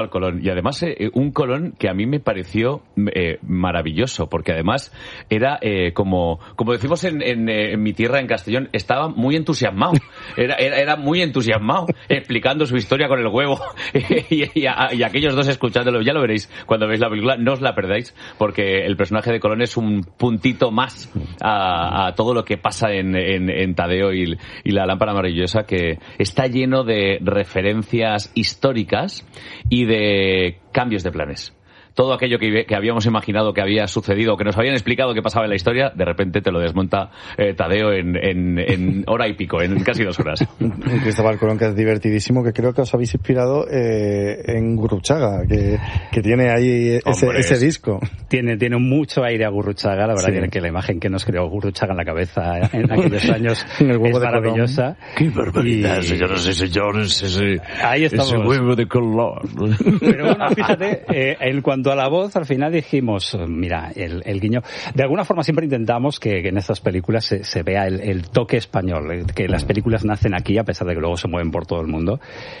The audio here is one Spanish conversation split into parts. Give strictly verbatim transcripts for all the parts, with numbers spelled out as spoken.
Colón. Y además eh, un Colón que a mí me pareció eh, maravilloso, porque además era eh, como como decimos en, en, en mi tierra, en Castellón, estaba muy entusiasmado, era, era, era muy entusiasmado explicando su historia con el huevo y, y, a, y aquellos dos escuchándolo, ya lo veréis cuando veáis la película, no os la perdáis, porque el personaje de Colón es un puntito más a, a todo lo que pasa en, en, en Tadeo y, y la lámpara maravillosa, que está lleno de referencias históricas y de de cambios de planes. Todo aquello que, que habíamos imaginado que había sucedido, que nos habían explicado que pasaba en la historia, de repente te lo desmonta eh, Tadeo en, en, en hora y pico, en casi dos horas. Cristóbal Colón, que es divertidísimo, que creo que os habéis inspirado eh, en Gurruchaga, que, que tiene ahí ese, ese disco. Tiene, tiene mucho aire a Gurruchaga, la verdad sí. que, que la imagen que nos creó Gurruchaga en la cabeza en aquellos años el huevo es maravillosa. ¡Qué barbaridad, y... señoras y señores! Ese, ahí estamos. Ese huevo de Colón. Pero bueno, fíjate, eh, en cuanto a la voz, al final dijimos, mira, el, el guiño... De alguna forma siempre intentamos que, que en estas películas se, se vea el, el toque español, que las películas nacen aquí a pesar de que luego se mueven por todo el mundo.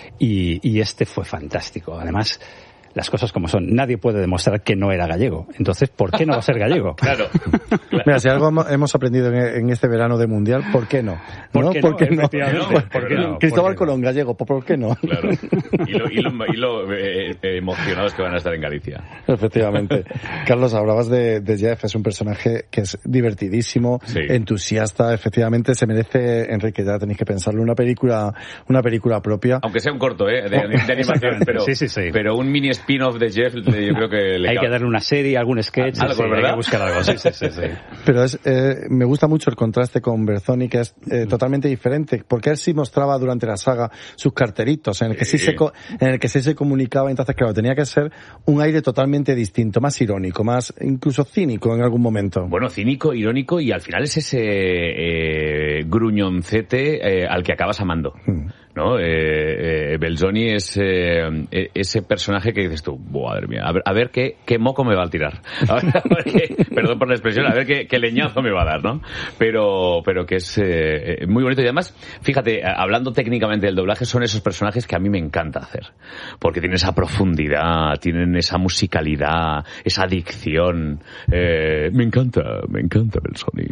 Y, y este fue fantástico. Además, las cosas como son. Nadie puede demostrar que no era gallego. Entonces, ¿por qué no va a ser gallego? Claro. claro. Mira, si algo hemos aprendido en, en este verano de Mundial, ¿por qué no? ¿Por ¿No? qué ¿Por qué no? no? ¿Por qué no? Cristóbal Colón, gallego, ¿por qué no? Claro. Y lo, y lo, y lo eh, emocionados que van a estar en Galicia. Efectivamente. Carlos, hablabas de, de Jeff, es un personaje que es divertidísimo, sí. entusiasta, efectivamente se merece, Enrique, ya tenéis que pensarlo, una película, una película propia. Aunque sea un corto, ¿eh? De, de animación, pero, sí, sí, sí. pero un mini spin-off de Jeff, yo creo que le hay cabe. que darle una serie, algún sketch, algo, sí, ¿verdad? Hay que buscar algo, sí, sí, sí, sí. Pero es, eh, me gusta mucho el contraste con Berzoni, que es eh, totalmente diferente, porque él sí mostraba durante la saga sus carteritos, en el que sí, sí se, en el que sí se comunicaba, entonces claro, tenía que ser un aire totalmente distinto, más irónico, más incluso cínico en algún momento. Bueno, cínico, irónico, y al final es ese eh, gruñoncete eh, al que acabas amando. Hmm. ¿No? Eh, eh, Belzoni es eh, ese personaje que dices tú, madre mía, a ver, a ver qué, qué moco me va a tirar. A ver, a ver qué, perdón por la expresión, a ver qué, qué leñazo me va a dar, ¿no? Pero, pero que es eh, muy bonito. Y además, fíjate, hablando técnicamente del doblaje, son esos personajes que a mí me encanta hacer. Porque tienen esa profundidad, tienen esa musicalidad, esa dicción. Eh, me encanta, me encanta Belzoni.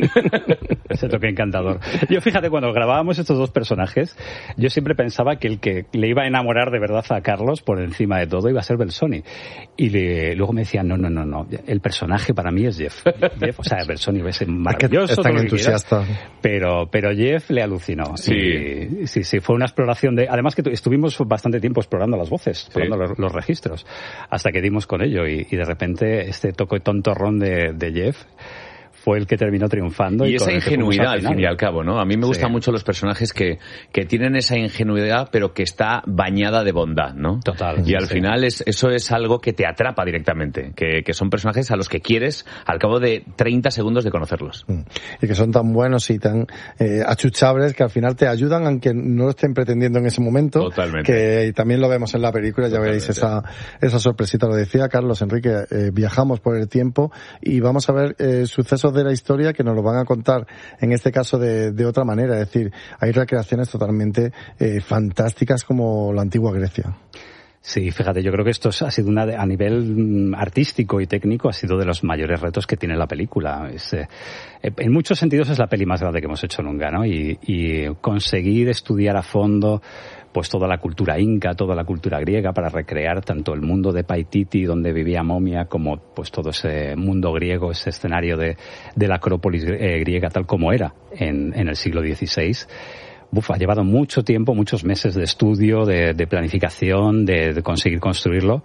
Ese toque encantador. Yo, fíjate, cuando grabábamos estos dos personajes, yo siempre pensaba que el que le iba a enamorar de verdad a Carlos por encima de todo iba a ser Belzoni. Y le, luego me decían, no, no, no, no, el personaje para mí es Jeff. Jeff o sea, Belzoni es maravilloso. Es tan entusiasta. Quieras, pero, pero Jeff le alucinó. Sí. Y, sí, sí, fue una exploración de... Además que estuvimos bastante tiempo explorando las voces, explorando sí. los, los registros, hasta que dimos con ello. Y, y de repente este toque tontorrón de, de Jeff fue el que terminó triunfando. Y, y esa ingenuidad, al, al fin y al cabo, ¿no? A mí me gustan sí. mucho los personajes que, que tienen esa ingenuidad, pero que está bañada de bondad, ¿no? Total. Y al sí. final es, eso es algo que te atrapa directamente, que, que son personajes a los que quieres al cabo de treinta segundos de conocerlos. Y que son tan buenos y tan eh, achuchables que al final te ayudan, aunque no lo estén pretendiendo en ese momento. Totalmente. Que también lo vemos en la película, ya Totalmente. veréis esa, esa sorpresita. Lo decía Carlos, Enrique, eh, viajamos por el tiempo y vamos a ver eh, sucesos de la historia que nos lo van a contar, en este caso de, de otra manera. Es decir, hay recreaciones totalmente eh, fantásticas como la antigua Grecia. Sí, fíjate, yo creo que esto ha sido una de, a nivel artístico y técnico ha sido de los mayores retos que tiene la película. Es, eh, en muchos sentidos es la peli más grande que hemos hecho nunca, ¿no? Y, y conseguir estudiar a fondo pues toda la cultura inca, toda la cultura griega, para recrear tanto el mundo de Paititi, donde vivía Momia, como pues todo ese mundo griego, ese escenario de, de la Acrópolis eh, griega tal como era en, en el siglo dieciséis. Uf, ha llevado mucho tiempo, muchos meses de estudio, de, de planificación, de, de conseguir construirlo.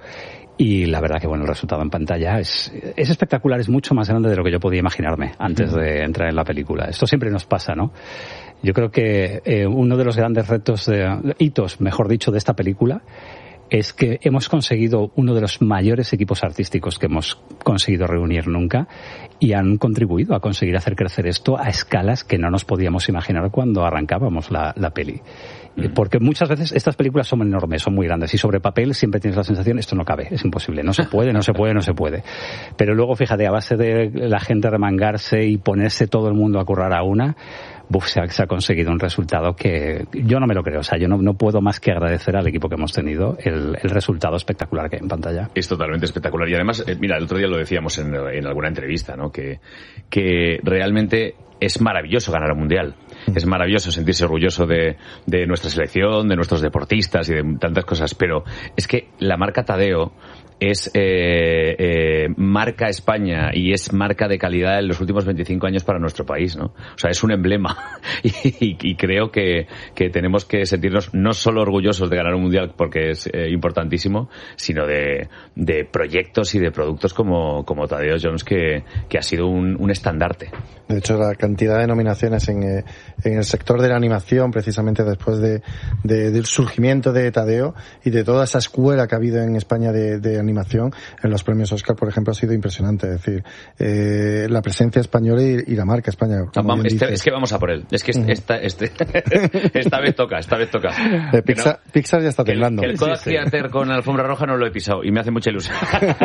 Y la verdad que, bueno, el resultado en pantalla es, es espectacular, es mucho más grande de lo que yo podía imaginarme antes de entrar en la película. Esto siempre nos pasa, ¿no? Yo creo que eh, uno de los grandes retos, de, hitos, mejor dicho, de esta película es que hemos conseguido uno de los mayores equipos artísticos que hemos conseguido reunir nunca y han contribuido a conseguir hacer crecer esto a escalas que no nos podíamos imaginar cuando arrancábamos la, la peli. Mm. Porque muchas veces estas películas son enormes, son muy grandes, y sobre papel siempre tienes la sensación, esto no cabe, es imposible, no se puede, no se puede, no se puede. Pero luego, fíjate, a base de la gente remangarse y ponerse todo el mundo a currar a una, Buf, se, ha, se ha conseguido un resultado que yo no me lo creo. O sea, yo no, no puedo más que agradecer al equipo que hemos tenido el, el resultado espectacular que hay en pantalla. Es totalmente espectacular. Y además, eh, mira, el otro día lo decíamos en, en alguna entrevista, ¿no? Que, que realmente es maravilloso ganar un mundial. Es maravilloso sentirse orgulloso de, de nuestra selección, de nuestros deportistas y de tantas cosas. Pero es que la marca Tadeo es eh, eh, marca España y es marca de calidad en los últimos veinticinco años para nuestro país, ¿no? O sea, es un emblema y, y, y creo que, que tenemos que sentirnos no solo orgullosos de ganar un mundial porque es eh, importantísimo, sino de, de proyectos y de productos como, como Tadeo Jones, que, que ha sido un, un estandarte. De hecho, la cantidad de nominaciones en, eh, en el sector de la animación, precisamente después de, de, del surgimiento de Tadeo y de toda esa escuela que ha habido en España de, de animación, en los premios Oscar, por ejemplo, ha sido impresionante. Es decir, eh, la presencia española y, y la marca España. Vamos, este, es que vamos a por él. Es que uh-huh. esta, este, esta vez toca, esta vez toca. Eh, Pixar, no, Pixar ya está temblando. Que el, que el Kodak sí, sí. Theater con la alfombra roja no lo he pisado y me hace mucha ilusión.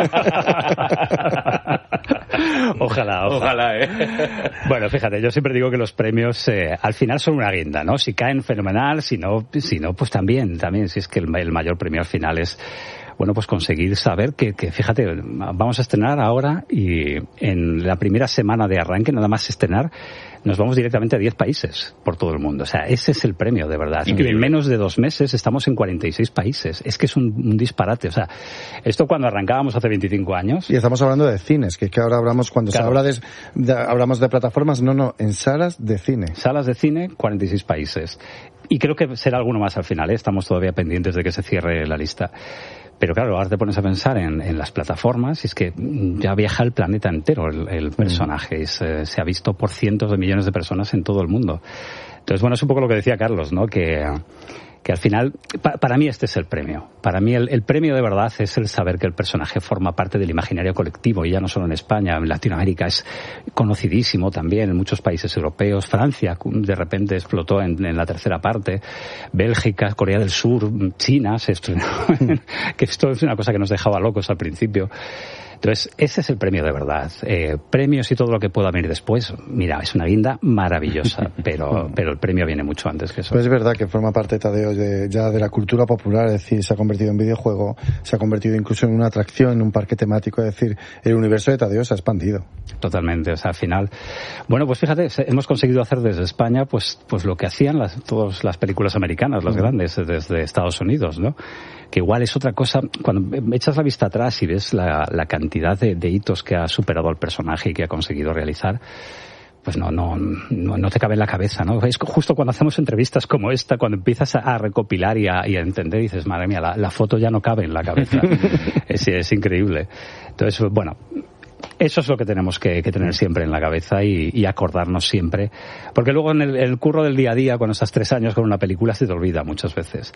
Ojalá, ojalá, ojalá, eh. Bueno, fíjate, yo siempre digo que los premios eh, al final son una guinda, ¿no? Si caen, fenomenal, si no, si no, pues también, también, si es que el, el mayor premio al final es, bueno, pues conseguir saber que, que, fíjate, vamos a estrenar ahora y en la primera semana de arranque, nada más estrenar, nos vamos directamente a diez países por todo el mundo. O sea, ese es el premio, de verdad. Y en menos de dos meses estamos en cuarenta y seis países. Es que es un, un disparate. O sea, esto cuando arrancábamos hace veinticinco años... Y estamos hablando de cines, que es que ahora hablamos, cuando claro. se habla de, de, hablamos de plataformas, no, no, en salas de cine. Salas de cine, cuarenta y seis países. Y creo que será alguno más al final, ¿eh? Estamos todavía pendientes de que se cierre la lista. Pero claro, ahora te pones a pensar en, en las plataformas y es que ya viaja el planeta entero el, el personaje y se, se ha visto por cientos de millones de personas en todo el mundo. Entonces, bueno, es un poco lo que decía Carlos, ¿no? Que, que al final, pa, para mí este es el premio. Para mí el, el premio de verdad es el saber que el personaje forma parte del imaginario colectivo, y ya no solo en España, en Latinoamérica es conocidísimo también en muchos países europeos. Francia de repente explotó en, en la tercera parte, Bélgica, Corea del Sur, China se estrenó, que esto es una cosa que nos dejaba locos al principio. Entonces, ese es el premio de verdad. Eh, premios y todo lo que pueda venir después, mira, es una guinda maravillosa, pero pero el premio viene mucho antes que eso. Pues es verdad que forma parte, Tadeo, de, ya de la cultura popular, es decir, se ha convertido en videojuego, se ha convertido incluso en una atracción, en un parque temático, es decir, el universo de Tadeo se ha expandido. Totalmente, o sea, al final... Bueno, pues fíjate, hemos conseguido hacer desde España pues pues lo que hacían las, todas las películas americanas, las grandes, desde Estados Unidos, ¿no? Que igual es otra cosa, cuando echas la vista atrás y ves la, la cantidad de, de hitos que ha superado el personaje y que ha conseguido realizar, pues no, no, no, no te cabe en la cabeza, ¿no? Es justo cuando hacemos entrevistas como esta, cuando empiezas a, a recopilar y a, y a entender, dices, madre mía, la, la foto ya no cabe en la cabeza. es, es increíble. Entonces, bueno, eso es lo que tenemos que, que tener siempre en la cabeza y, y acordarnos siempre. Porque luego en el, el curro del día a día, cuando estás tres años con una película, se te olvida muchas veces.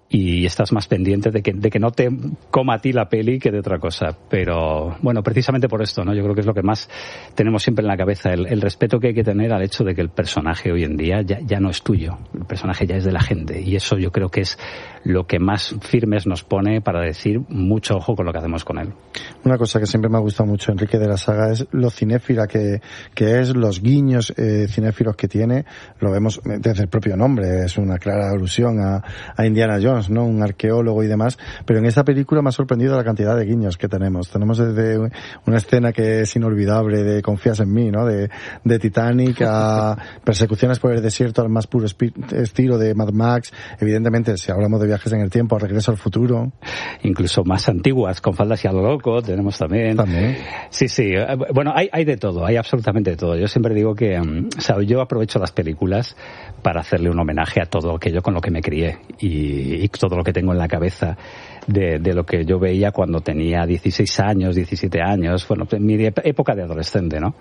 Y estás más pendiente de que, de que no te coma a ti la peli que de otra cosa. Pero, bueno, precisamente por esto, ¿no? Yo creo que es lo que más tenemos siempre en la cabeza, el, el respeto que hay que tener al hecho de que el personaje hoy en día ya, ya no es tuyo. El personaje ya es de la gente. Y eso yo creo que es lo que más firmes nos pone para decir mucho ojo con lo que hacemos con él. Una cosa que siempre me ha gustado mucho, Enrique, de la saga es lo cinéfila que, que es, los guiños eh, cinéfilos que tiene. Lo vemos desde el propio nombre, es una clara alusión a, a Indiana Jones, ¿no? Un arqueólogo y demás, pero en esta película me ha sorprendido la cantidad de guiños que tenemos. Tenemos desde una escena que es inolvidable de Confías en mí, ¿no? De, de Titanic a persecuciones por el desierto al más puro estilo de Mad Max. Evidentemente, si hablamos de viajes en el tiempo, a Regreso al futuro. Incluso más antiguas, con Faldas y a lo loco, tenemos también. También. Sí, sí. Bueno, hay, hay de todo, hay absolutamente de todo. Yo siempre digo que, o sea, yo aprovecho las películas para hacerle un homenaje a todo aquello con lo que me crié y, y todo lo que tengo en la cabeza de, de lo que yo veía cuando tenía dieciséis años, diecisiete años, bueno, en mi época de adolescente, ¿no?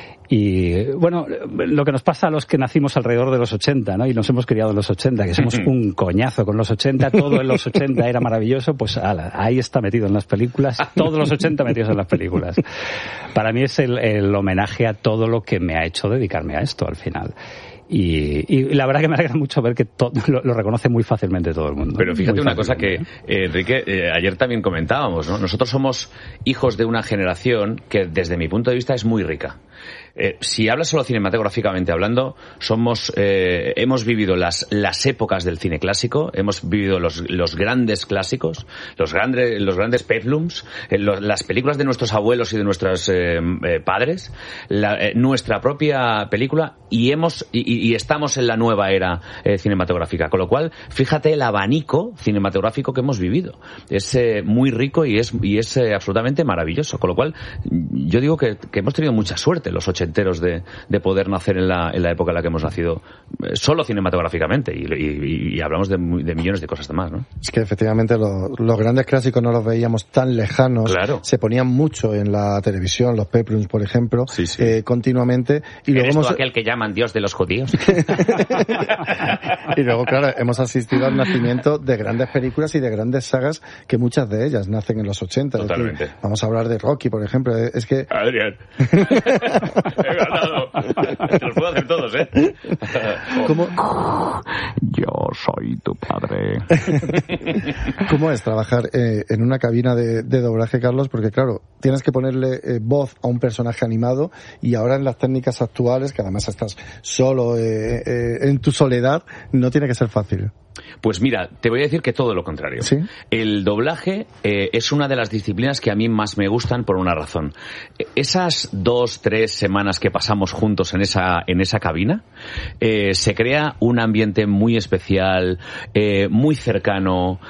Y, bueno, lo que nos pasa a los que nacimos alrededor de los ochenta, ¿no? Y nos hemos criado en los ochenta, que somos un coñazo con los ochenta, todo en los ochenta era maravilloso, pues ala, ahí está metido en las películas, todos los ochenta metidos en las películas. Para mí es el, el homenaje a todo lo que me ha hecho dedicarme a esto al final. Y, y la verdad que me alegra mucho ver que to, lo, lo reconoce muy fácilmente todo el mundo. Pero fíjate muy una cosa que, eh, Enrique, eh, ayer también comentábamos, ¿no? Nosotros somos hijos de una generación que, desde mi punto de vista, es muy rica. Eh, si hablas solo cinematográficamente hablando, somos eh, hemos vivido las las épocas del cine clásico, hemos vivido los los grandes clásicos, los grandes los grandes peplums, eh, los, las películas de nuestros abuelos y de nuestros eh, eh, padres, la, eh, nuestra propia película, y hemos y, y estamos en la nueva era eh, cinematográfica, con lo cual fíjate el abanico cinematográfico que hemos vivido, es eh, muy rico y es y es eh, absolutamente maravilloso, con lo cual yo digo que, que hemos tenido mucha suerte los ochenteros de, de poder nacer en la, en la época en la que hemos nacido, eh, solo cinematográficamente, y, y, y hablamos de, de millones de cosas más, ¿no? Es que efectivamente lo, los grandes clásicos no los veíamos tan lejanos, claro. Se ponían mucho en la televisión, los peplums, por ejemplo, sí, sí. Eh, continuamente. Y luego ¿Eres hemos... tú aquel que llaman Dios de los judíos? Y luego, claro, hemos asistido al nacimiento de grandes películas y de grandes sagas, que muchas de ellas nacen en los ochenta. Totalmente. Es decir, vamos a hablar de Rocky, por ejemplo. Es que... Adrián. He ganado. Los puedo hacer todos, ¿eh? ¿Cómo? Yo soy tu padre. ¿Cómo es trabajar eh, en una cabina de, de doblaje, Carlos? Porque, claro, tienes que ponerle eh, voz a un personaje animado, y ahora en las técnicas actuales, que además estás solo eh, eh, en tu soledad, no tiene que ser fácil. Pues mira, te voy a decir que todo lo contrario. ¿Sí? El doblaje eh, es una de las disciplinas que a mí más me gustan por una razón. Esas dos, tres semanas que pasamos juntos en esa en esa cabina, eh, se crea un ambiente muy especial, eh, muy cercano,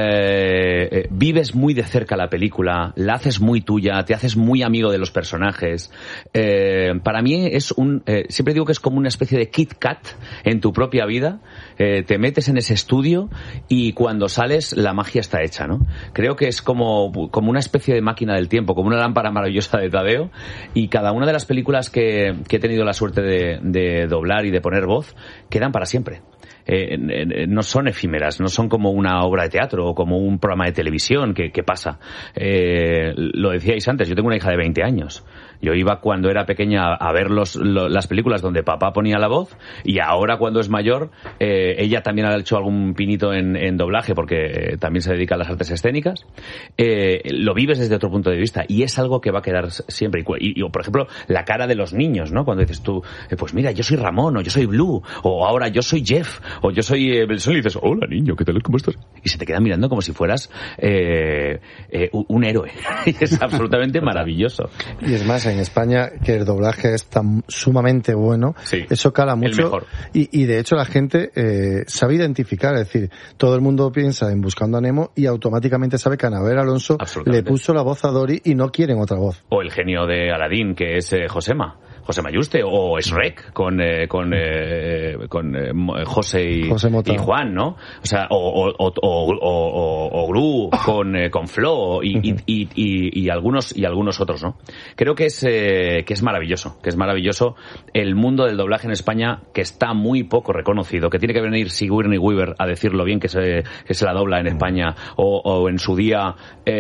eh, eh, vives muy de cerca la película, la haces muy tuya, te haces muy amigo de los personajes. Eh, para mí es un... Eh, siempre digo que es como una especie de Kit Kat en tu propia vida. Eh, te metes en ese estudio y cuando sales la magia está hecha, ¿no? Creo que es como, como una especie de máquina del tiempo, como una lámpara maravillosa de Tadeo, y cada una de las películas que, que he tenido la suerte de, de doblar y de poner voz quedan para siempre. Eh, eh, no son efímeras, no son como una obra de teatro o como un programa de televisión que, que pasa. Eh, lo decíais antes, yo tengo una hija de veinte años. Yo iba cuando era pequeña a ver los, lo, las películas donde papá ponía la voz, y ahora cuando es mayor, eh, ella también ha hecho algún pinito en, en doblaje porque eh, también se dedica a las artes escénicas. Eh, lo vives desde otro punto de vista y es algo que va a quedar siempre. Y, y por ejemplo, la cara de los niños, ¿no? Cuando dices tú, eh, pues mira, yo soy Ramón, o yo soy Blue, o ahora yo soy Jeff, o yo soy eh, Belson, y dices, hola niño, ¿qué tal? ¿Cómo estás? Y se te quedan mirando como si fueras eh, eh, un héroe. Y es absolutamente maravilloso. Y es más, en España, que el doblaje es tan sumamente bueno, sí, eso cala mucho. El mejor. Y, y de hecho la gente eh, sabe identificar, es decir, todo el mundo piensa en Buscando a Nemo y automáticamente sabe que Anabel Alonso le puso la voz a Dory y no quieren otra voz. O el genio de Aladín, que es eh, Josema. José Mayuste, o Shrek con eh, con eh, con eh, José, y, José y Juan, ¿no? O sea, o o o o, o, o Gru con eh, con Flo y, y, y, y, y algunos y algunos otros, ¿no? Creo que es eh, que es maravilloso, que es maravilloso el mundo del doblaje en España, que está muy poco reconocido, que tiene que venir Sigourney Weaver a decirlo bien que se que se la dobla en España, o, o en su día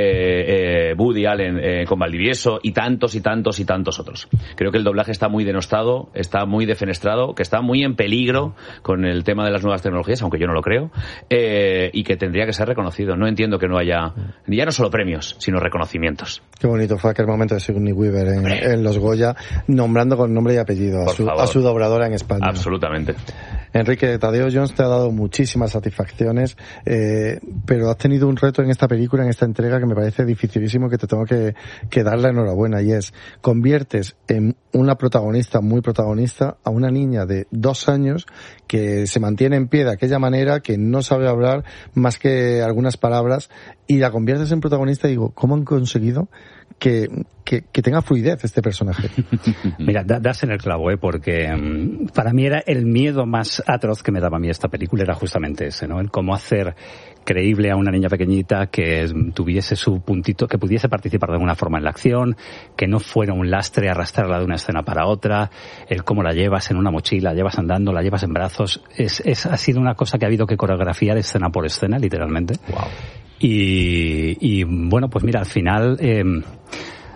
eh, eh, Woody Allen eh, con Valdivieso y tantos y tantos y tantos otros. Creo que el doblaje está muy denostado, está muy defenestrado, que está muy en peligro con el tema de las nuevas tecnologías, aunque yo no lo creo, eh, y que tendría que ser reconocido. No entiendo que no haya, ya no solo premios, sino reconocimientos. Qué bonito fue aquel momento de Sigourney Weaver en, en Los Goya, nombrando con nombre y apellido a su, a su dobladora en España. Absolutamente. Enrique, Tadeo Jones te ha dado muchísimas satisfacciones, eh, pero has tenido un reto en esta película, en esta entrega, que me parece dificilísimo, que te tengo que, que dar la enhorabuena, y es, conviertes en una protagonista, muy protagonista, a una niña de dos años que se mantiene en pie de aquella manera, que no sabe hablar más que algunas palabras, y la conviertes en protagonista. Y digo, ¿cómo han conseguido que, que, que tenga fluidez este personaje? Mira, da, das en el clavo, ¿eh? Porque um, para mí era el miedo más atroz que me daba a mí esta película, era justamente ese, ¿no? El cómo hacer creíble a una niña pequeñita que tuviese su puntito, que pudiese participar de alguna forma en la acción, que no fuera un lastre arrastrarla de una escena para otra, el cómo la llevas en una mochila, la llevas andando, la llevas en brazos. Es, es, ha sido una cosa que ha habido que coreografiar escena por escena, literalmente. Wow. Y, y bueno, pues mira, al final, eh,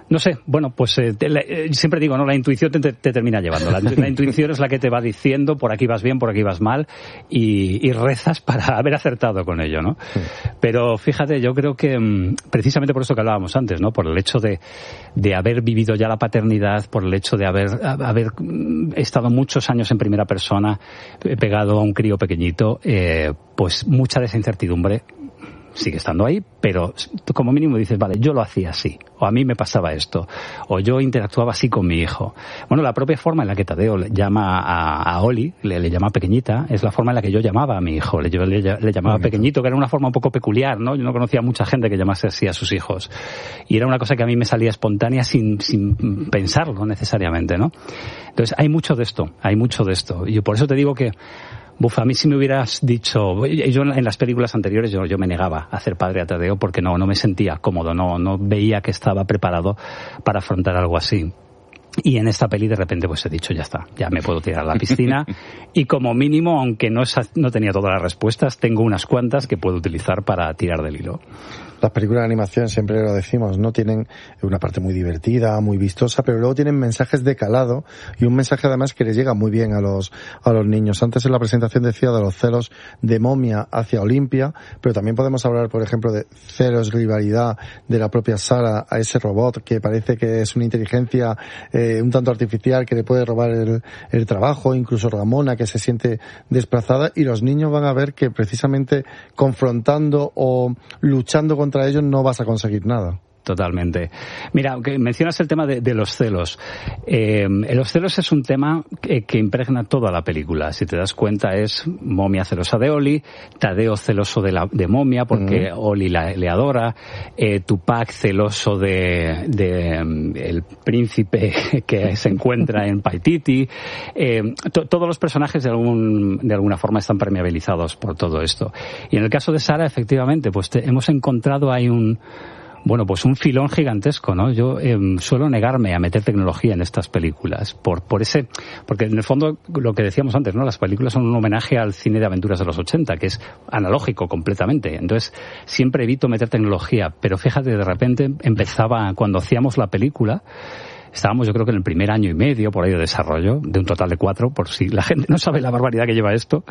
No sé, bueno, pues eh, te, le, siempre digo, ¿no? La intuición te, te, te termina llevando. La, la intuición es la que te va diciendo por aquí vas bien, por aquí vas mal, y, y rezas para haber acertado con ello, ¿no? Sí. Pero fíjate, yo creo que mm, precisamente por eso que hablábamos antes, ¿no? Por el hecho de, de haber vivido ya la paternidad, por el hecho de haber, haber estado muchos años en primera persona, pegado a un crío pequeñito, eh, pues mucha de esa incertidumbre sigue estando ahí, pero como mínimo dices, vale, yo lo hacía así, o a mí me pasaba esto, o yo interactuaba así con mi hijo. Bueno, la propia forma en la que Tadeo le llama a, a Oli, le, le llama pequeñita, es la forma en la que yo llamaba a mi hijo, le, yo le, le llamaba Bonito. Pequeñito, que era una forma un poco peculiar, ¿no? Yo no conocía a mucha gente que llamase así a sus hijos, y era una cosa que a mí me salía espontánea sin, sin pensarlo necesariamente, ¿no? Entonces hay mucho de esto, hay mucho de esto, y por eso te digo que Buf, a mí si me hubieras dicho, yo en las películas anteriores yo, yo me negaba a hacer padre a Tadeo porque no, no me sentía cómodo, no, no veía que estaba preparado para afrontar algo así. Y en esta peli de repente pues he dicho, ya está, ya me puedo tirar a la piscina y como mínimo, aunque no, es, no tenía todas las respuestas, tengo unas cuantas que puedo utilizar para tirar del hilo. Las películas de animación, siempre lo decimos, ¿no? Tienen una parte muy divertida, muy vistosa, pero luego tienen mensajes de calado y un mensaje además que les llega muy bien a los a los niños. Antes en la presentación decía de los celos de Momia hacia Olimpia, pero también podemos hablar, por ejemplo, de celos, rivalidad de la propia Sara a ese robot que parece que es una inteligencia eh, un tanto artificial que le puede robar el, el trabajo, incluso Ramona que se siente desplazada, y los niños van a ver que precisamente confrontando o luchando con contra ellos no vas a conseguir nada. Totalmente. Mira, aunque mencionas el tema de, de los celos. Eh, los celos es un tema que, que impregna toda la película. Si te das cuenta es Momia celosa de Oli, Tadeo celoso de, la, de Momia porque uh-huh. Oli la, le adora, eh, Tupac celoso de, de um, el príncipe que se encuentra en Paititi. Eh, to, todos los personajes de, algún, de alguna forma están permeabilizados por todo esto. Y en el caso de Sara, efectivamente, pues te, hemos encontrado ahí un Bueno, pues un filón gigantesco, ¿no? Yo eh, suelo negarme a meter tecnología en estas películas, por por ese, porque en el fondo lo que decíamos antes, ¿no? Las películas son un homenaje al cine de aventuras de los ochenta, que es analógico completamente. Entonces, siempre evito meter tecnología, pero fíjate, de repente empezaba, cuando hacíamos la película, estábamos yo creo que en el primer año y medio por ahí de desarrollo, de un total de cuatro, por si la gente no sabe la barbaridad que lleva esto,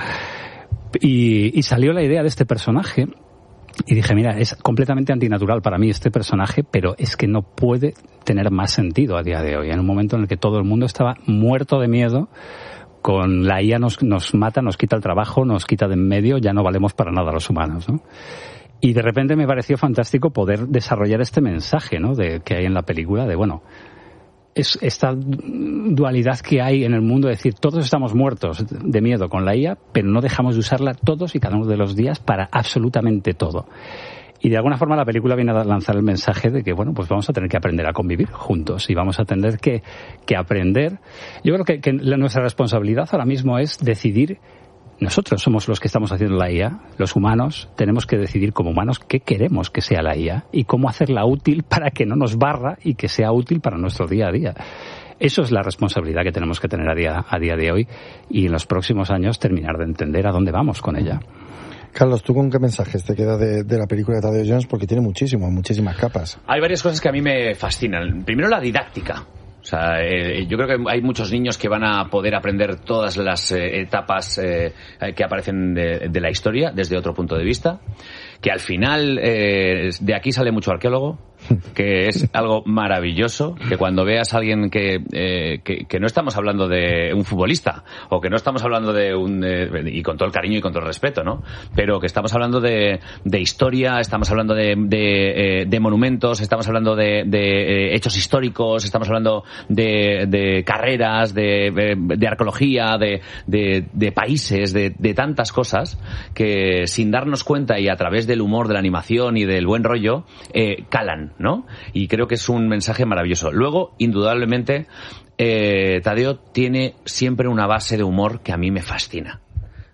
y, y salió la idea de este personaje. Y dije, mira, es completamente antinatural para mí este personaje, pero es que no puede tener más sentido a día de hoy. En un momento en el que todo el mundo estaba muerto de miedo, con la I A nos, nos mata, nos quita el trabajo, nos quita de en medio, ya no valemos para nada los humanos, ¿no? Y de repente me pareció fantástico poder desarrollar este mensaje, ¿no? De, que hay en la película, de bueno, es esta dualidad que hay en el mundo, de decir, todos estamos muertos de miedo con la I A, pero no dejamos de usarla todos y cada uno de los días para absolutamente todo. Y de alguna forma la película viene a lanzar el mensaje de que, bueno, pues vamos a tener que aprender a convivir juntos y vamos a tener que, que aprender. Yo creo que, que la, nuestra responsabilidad ahora mismo es decidir. Nosotros somos los que estamos haciendo la I A, los humanos, tenemos que decidir como humanos qué queremos que sea la I A y cómo hacerla útil para que no nos barra y que sea útil para nuestro día a día. Eso es la responsabilidad que tenemos que tener a día, a día de hoy y en los próximos años terminar de entender a dónde vamos con ella. Carlos, ¿tú con qué mensajes te queda de, de la película de Tadeo Jones? Porque tiene muchísimas, muchísimas capas. Hay varias cosas que a mí me fascinan. Primero, la didáctica. O sea, eh, yo creo que hay muchos niños que van a poder aprender todas las eh, etapas eh, que aparecen de, de la historia desde otro punto de vista. Que al final eh, de aquí sale mucho arqueólogo, que es algo maravilloso, que cuando veas a alguien que, eh, que, que no estamos hablando de un futbolista, o que no estamos hablando de un, eh, y con todo el cariño y con todo el respeto, ¿no? Pero que estamos hablando de, de historia, estamos hablando de, de, eh, de monumentos, estamos hablando de, de eh, hechos históricos, estamos hablando de, de carreras, de, de, de arqueología, de, de, de países, de, de tantas cosas, que sin darnos cuenta y a través del humor, de la animación y del buen rollo, eh, calan, ¿no? Y creo que es un mensaje maravilloso. Luego, indudablemente, eh, Tadeo tiene siempre una base de humor que a mí me fascina.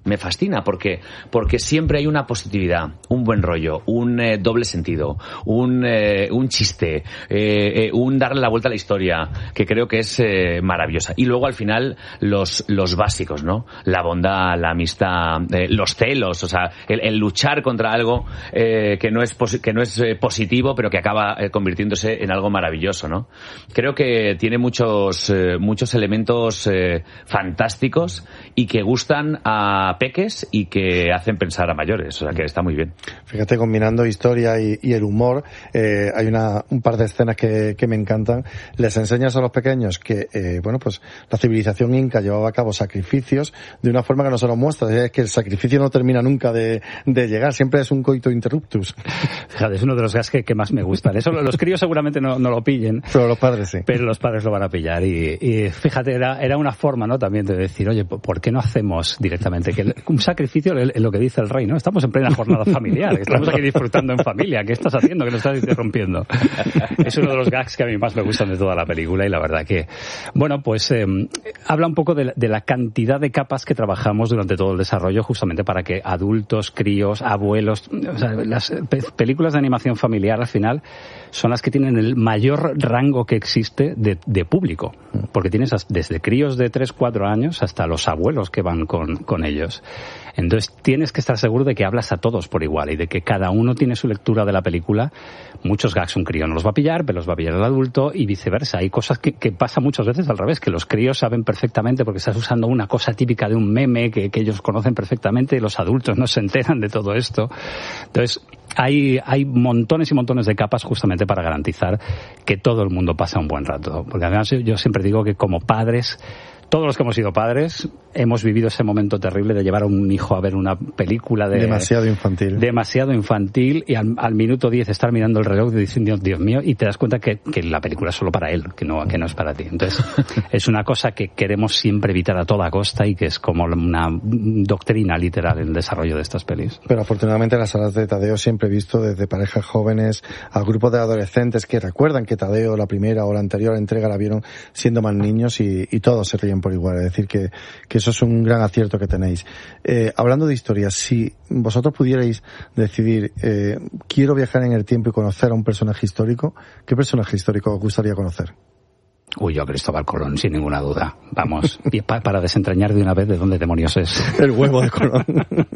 me fascina porque porque siempre hay una positividad, un buen rollo, un eh, doble sentido, un eh, un chiste, eh, eh, un darle la vuelta a la historia, que creo que es eh, maravillosa. Y luego al final los los básicos, ¿no? La bondad, la amistad, eh, los celos, o sea, el, el luchar contra algo eh, que no es posi- que no es eh, positivo, pero que acaba eh, convirtiéndose en algo maravilloso, ¿no? Creo que tiene muchos eh, muchos elementos eh, fantásticos y que gustan a peques y que hacen pensar a mayores, o sea que está muy bien. Fíjate, combinando historia y, y el humor, eh, hay una un par de escenas que, que me encantan. Les enseñas a los pequeños que, eh, bueno, pues la civilización inca llevaba a cabo sacrificios de una forma que no se lo muestra, es que el sacrificio no termina nunca de, de llegar, siempre es un coito interruptus. Fíjate, es uno de los gags que, que más me gustan. Eso los críos seguramente no, no lo pillen. Pero los padres sí. Pero los padres lo van a pillar. Y, y fíjate, era, era una forma, ¿no?, también de decir, oye, ¿por qué no hacemos directamente que un sacrificio es lo que dice el rey, ¿no? Estamos en plena jornada familiar, estamos aquí disfrutando en familia. ¿Qué estás haciendo? ¿Qué nos estás interrumpiendo? Es uno de los gags que a mí más me gustan de toda la película y la verdad que, bueno, pues eh, habla un poco de la, de la cantidad de capas que trabajamos durante todo el desarrollo justamente para que adultos, críos, abuelos, o sea, las pe- películas de animación familiar al final son las que tienen el mayor rango que existe de, de público, porque tienes desde críos de tres, cuatro años hasta los abuelos que van con, con ellos. Entonces tienes que estar seguro de que hablas a todos por igual y de que cada uno tiene su lectura de la película. Muchos gags un crío no los va a pillar, pero los va a pillar el adulto y viceversa. Hay cosas que, que pasa muchas veces al revés, que los críos saben perfectamente porque estás usando una cosa típica de un meme que, que ellos conocen perfectamente y los adultos no se enteran de todo esto. Entonces hay, hay montones y montones de capas justamente para garantizar que todo el mundo pasa un buen rato. Porque además yo siempre digo que como padres, todos los que hemos sido padres hemos vivido ese momento terrible de llevar a un hijo a ver una película de demasiado infantil demasiado infantil y al, al minuto diez estar mirando el reloj y diciendo Dios mío, y te das cuenta que, que la película es solo para él, que no, que no es para ti. Entonces es una cosa que queremos siempre evitar a toda costa y que es como una doctrina literal en el desarrollo de estas pelis. Pero afortunadamente en las salas de Tadeo siempre he visto desde parejas jóvenes a grupos de adolescentes que recuerdan que Tadeo la primera o la anterior entrega la vieron siendo más niños y, y todos se ríen por igual. Es decir, que, que eso es un gran acierto que tenéis. Eh, hablando de historias, si vosotros pudierais decidir, eh, quiero viajar en el tiempo y conocer a un personaje histórico, ¿qué personaje histórico os gustaría conocer? Uy, yo Cristóbal Colón, sin ninguna duda. Vamos, pa- para desentrañar de una vez de dónde demonios es. El huevo de Colón.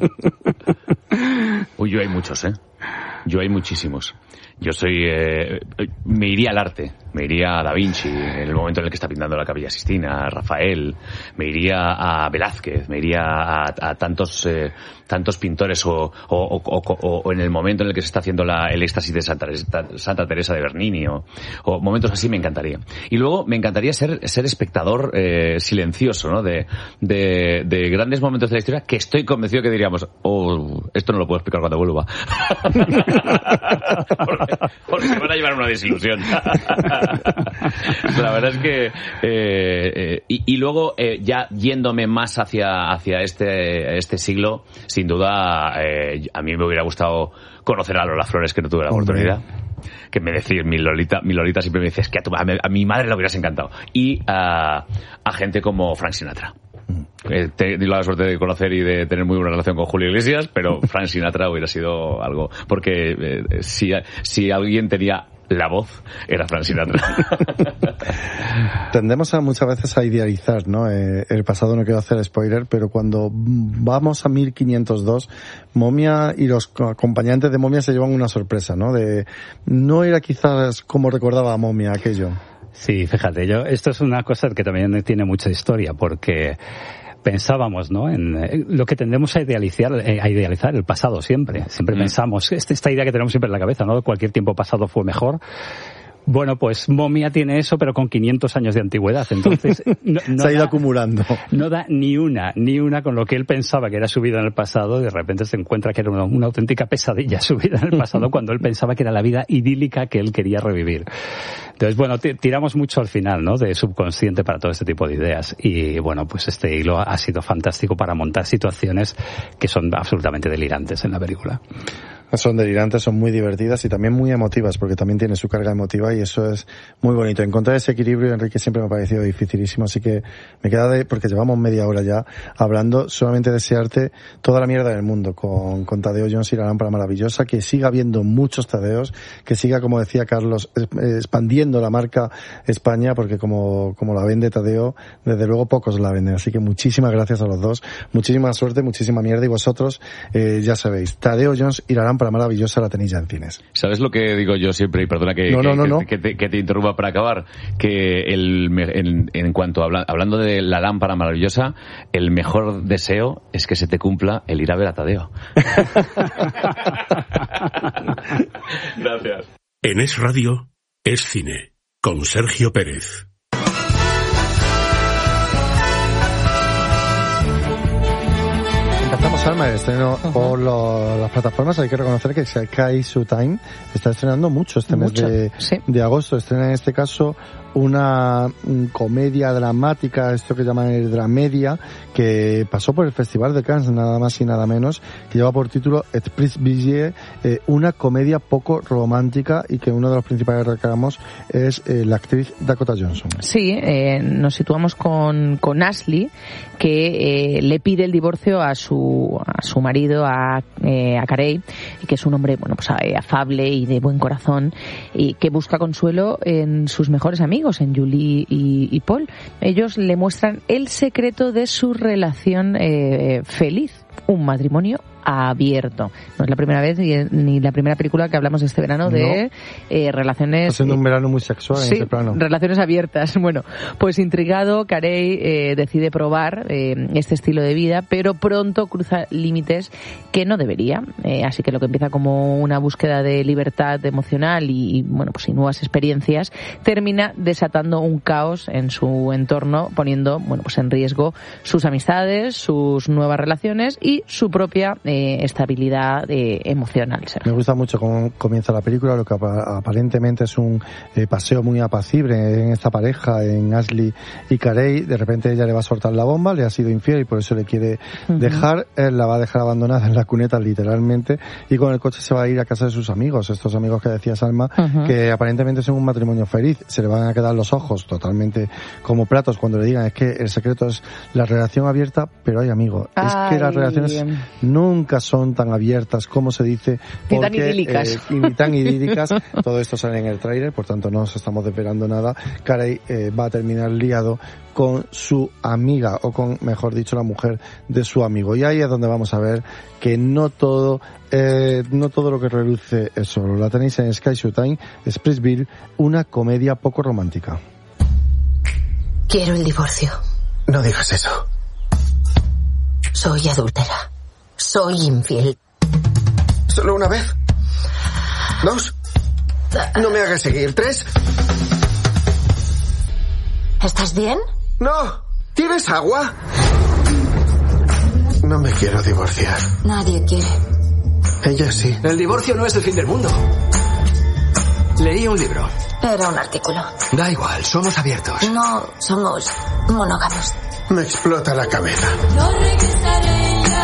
Uy, yo hay muchos, ¿eh? Yo hay muchísimos. Yo soy... Eh, me iría al arte, me iría a Da Vinci, en el momento en el que está pintando la Capilla Sistina, a Rafael, me iría a Velázquez, me iría a, a tantos eh, tantos pintores o, o, o, o, o en el momento en el que se está haciendo la, el éxtasis de Santa, Santa Teresa de Bernini, o, o momentos así me encantaría. Y luego me encantaría ser ser espectador eh, silencioso, ¿no? De, de, de grandes momentos de la historia que estoy convencido que diríamos, oh, esto no lo puedo explicar cuando vuelva. porque, porque se van a llevar una desilusión. La verdad es que eh, eh, y, y luego eh, ya yéndome más hacia hacia este este siglo, sin duda eh, a mí me hubiera gustado conocer a Lola Flores, que no tuve la Hombre. oportunidad. Que me decir, mi Lolita, mi Lolita siempre me dice, es que a, tu, a, mi, a mi madre le hubieras encantado. Y a, a gente como Frank Sinatra. Eh, te di la suerte de conocer y de tener muy buena relación con Julio Iglesias, pero Frank Sinatra hubiera sido algo, porque eh, si, si alguien tenía la voz, era Frank Sinatra. Tendemos a muchas veces a idealizar, ¿no? Eh, el pasado, no quiero hacer spoiler, pero cuando vamos a mil quinientos dos, Momia y los acompañantes de Momia se llevan una sorpresa, ¿no? De no era quizás como recordaba a Momia aquello. Sí, fíjate, yo esto es una cosa que también tiene mucha historia, porque pensábamos, ¿no?, en eh, lo que tendemos a idealizar, eh, a idealizar el pasado siempre. Siempre mm. pensamos, esta, esta idea que tenemos siempre en la cabeza, ¿no?, cualquier tiempo pasado fue mejor. Bueno, pues Momia tiene eso, pero con quinientos años de antigüedad. Entonces, no, no se ha ido da, acumulando. No da ni una, ni una con lo que él pensaba que era su vida en el pasado, y de repente se encuentra que era una, una auténtica pesadilla su vida en el pasado, cuando él pensaba que era la vida idílica que él quería revivir. Entonces, bueno, t- tiramos mucho al final, ¿no?, de subconsciente para todo este tipo de ideas. Y bueno, pues este hilo ha sido fantástico para montar situaciones que son absolutamente delirantes en la película. Son delirantes, son muy divertidas y también muy emotivas, porque también tiene su carga emotiva y eso es muy bonito. Encontrar ese equilibrio, Enrique, siempre me ha parecido dificilísimo, así que me queda de, porque llevamos media hora ya hablando, solamente desearte toda la mierda del mundo con, con Tadeo Jones y la lámpara maravillosa, que siga habiendo muchos Tadeos, que siga, como decía Carlos, expandiendo la marca España, porque como, como la vende Tadeo, desde luego pocos la venden. Así que muchísimas gracias a los dos, muchísima suerte, muchísima mierda, y vosotros, eh, ya sabéis, Tadeo Jones y la lámpara maravillosa la tenéis ya en cines. ¿Sabes lo que digo yo siempre? Y perdona que, no, que, no, no, que, no. que, te, que te interrumpa para acabar, que el, en, en cuanto a habla, hablando de la lámpara maravillosa, el mejor deseo es que se te cumpla el ir a ver a Tadeo. Gracias. En Es Radio, Es Cine, con Sergio Pérez. Empezamos, Alma, el estreno uh-huh. por lo, las plataformas. Hay que reconocer que Sky Showtime está estrenando mucho este mucho, mes de, sí. de agosto. Estrena en este caso una um, comedia dramática, esto que llaman el dramedia, que pasó por el Festival de Cannes, nada más y nada menos, que lleva por título Esprit Billet, eh, una comedia poco romántica, y que uno de los principales reclamos es eh, la actriz Dakota Johnson. Sí, eh, nos situamos con, con Ashley, que eh, le pide el divorcio a su a su marido, a, eh, a Carey, que es un hombre, bueno, pues afable y de buen corazón, y que busca consuelo en sus mejores amigos, en Julie y, y Paul. Ellos le muestran el secreto de su relación eh, feliz, un matrimonio abierto. No es la primera vez ni la primera película que hablamos este verano de no. eh, relaciones... Está siendo un verano muy sexual sí, en ese plano. Relaciones abiertas. Bueno, pues intrigado, Carey eh, decide probar eh, este estilo de vida, pero pronto cruza límites que no debería. Eh, así que lo que empieza como una búsqueda de libertad emocional y, y bueno, pues y nuevas experiencias, termina desatando un caos en su entorno, poniendo, bueno, pues en riesgo sus amistades, sus nuevas relaciones y su propia eh, estabilidad eh, emocional. Sergio. Me gusta mucho cómo comienza la película, lo que aparentemente es un eh, paseo muy apacible en esta pareja, en Ashley y Carey. De repente ella le va a soltar la bomba, le ha sido infiel y por eso le quiere uh-huh. dejar. Él la va a dejar abandonada en la cuneta, literalmente, y con el coche se va a ir a casa de sus amigos, estos amigos que decía Salma, uh-huh. que aparentemente son un matrimonio feliz. Se le van a quedar los ojos totalmente como platos cuando le digan es que el secreto es la relación abierta, pero hay amigos. Ay. Es que las relaciones nunca son tan abiertas como se dice, porque, ni tan idílicas, eh, ni tan idílicas. Todo esto sale en el tráiler, por tanto no nos estamos desvelando nada. Carey eh, va a terminar liado con su amiga, o con, mejor dicho, la mujer de su amigo, y ahí es donde vamos a ver que no todo eh, no todo lo que reluce es solo. La tenéis en Sky Showtime, Splitsville, una comedia poco romántica. Quiero el divorcio. No digas eso. Soy adúltera. Soy infiel. ¿Solo una vez? ¿Dos? No me hagas seguir. ¿Tres? ¿Estás bien? No. ¿Tienes agua? No me quiero divorciar. Nadie quiere. Ella sí. El divorcio no es el fin del mundo. Leí un libro. Era un artículo. Da igual, somos abiertos. No somos monógamos. Me explota la cabeza. Yo regresaré.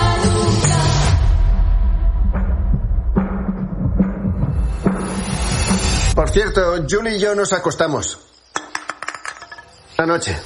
Por cierto, Julie y yo nos acostamos anoche.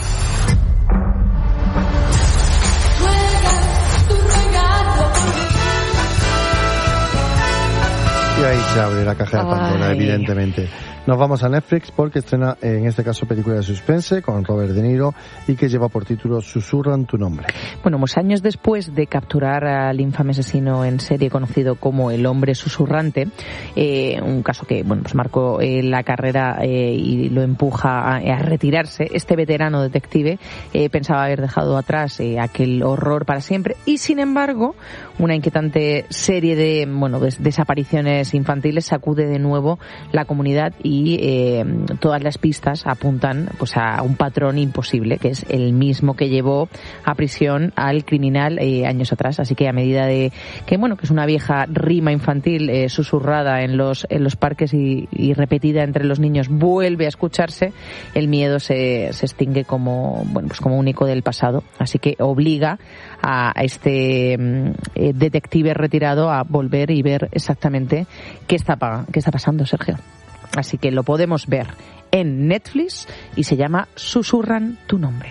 Y ahí se abre la caja de Pandora, Ay. evidentemente. Nos vamos a Netflix porque estrena, en este caso, película de suspense con Robert De Niro y que lleva por título Susurran tu nombre. Bueno, pues años después de capturar al infame asesino en serie conocido como el hombre susurrante, eh, un caso que, bueno, pues marcó eh, la carrera eh, y lo empuja a, a retirarse, este veterano detective eh, pensaba haber dejado atrás eh, aquel horror para siempre y, sin embargo, una inquietante serie de, bueno, des- desapariciones infantiles sacude de nuevo la comunidad y y eh, todas las pistas apuntan pues a un patrón imposible, que es el mismo que llevó a prisión al criminal eh, años atrás. Así que a medida de que, bueno, que es una vieja rima infantil eh, susurrada en los en los parques y, y repetida entre los niños vuelve a escucharse, el miedo se, se extingue como, bueno, pues como un eco del pasado. Así que obliga a, a este eh, detective retirado a volver y ver exactamente qué está, qué está pasando, Sergio. Así que lo podemos ver en Netflix y se llama Susurran tu nombre.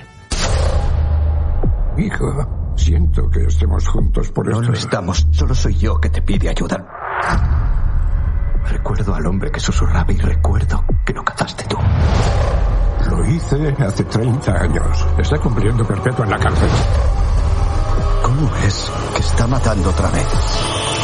Hijo, siento que estemos juntos por esto. No lo estamos, solo soy yo que te pide ayuda. Recuerdo al hombre que susurraba y recuerdo que lo cazaste tú. Lo hice hace treinta años. Está cumpliendo perpetua en la cárcel. ¿Cómo es que está matando otra vez?